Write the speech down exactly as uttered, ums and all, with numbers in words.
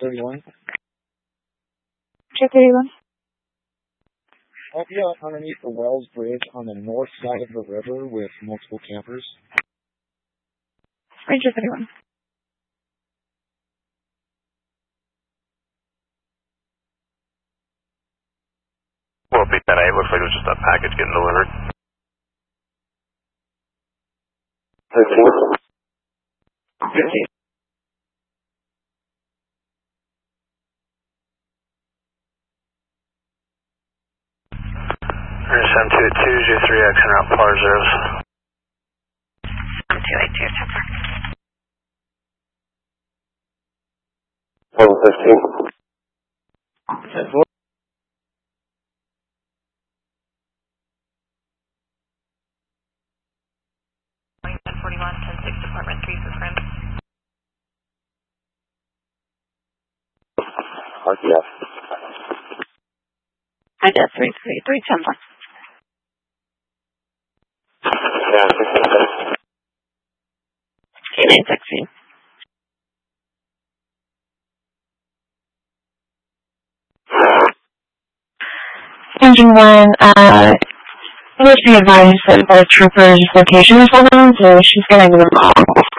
thirty-one. J thirty-one. Help you out underneath the Wells Bridge on the north side of the river with multiple campers. Ranger thirty-one. Well, beat that eight. Looks like it was just a package getting delivered. Fifteen. Fifteen. seven two eight two, J three X and out par zeros. seven two eight two, ten four. One fifteen. ten four. ten forty-one, ten six, Department three for Prim. R T F. I did three three three ten one. Yeah, sixteen. Eight eight sixteen. Engine one, uh, please be advised that the trooper's location is unknown, so she's getting them all.